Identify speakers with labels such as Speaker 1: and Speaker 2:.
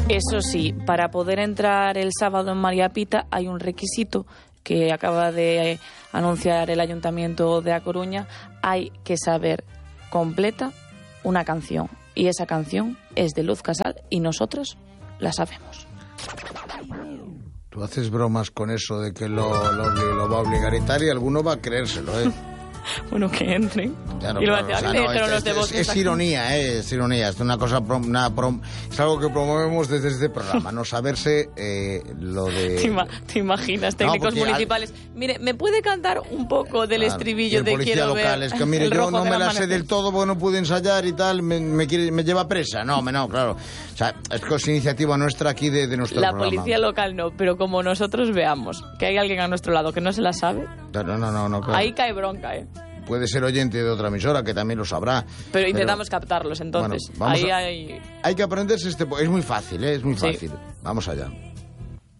Speaker 1: Eso sí, para poder entrar el sábado en María Pita hay un requisito que acaba de anunciar el Ayuntamiento de A Coruña. Hay que saber completa una canción, y esa canción es de Luz Casal y nosotros la sabemos.
Speaker 2: Tú haces bromas con eso de que lo va a obligar y tal, y alguno va a creérselo, ¿eh?
Speaker 1: Bueno, que entren.
Speaker 2: Claro,
Speaker 1: Y lo
Speaker 2: claro, es ironía, es ironía. Es una cosa, es algo que promovemos desde este programa, no saberse lo de...
Speaker 1: ¿Te imaginas, técnicos municipales? Mire, ¿me puede cantar un poco del estribillo de Quiero ver?
Speaker 2: Local, es que mire, yo no me la sé del todo porque no pude ensayar y tal, me lleva presa. No, claro. O sea, es que es iniciativa nuestra aquí de nuestro programa.
Speaker 1: La policía local no, pero como nosotros veamos que hay alguien a nuestro lado que no se la sabe,
Speaker 2: no, claro.
Speaker 1: Ahí cae bronca, ¿eh?
Speaker 2: Puede ser oyente de otra emisora, que también lo sabrá.
Speaker 1: Pero intentamos captarlos, entonces.
Speaker 2: Bueno, hay que aprenderse es muy fácil, ¿eh? Es muy fácil. Vamos allá.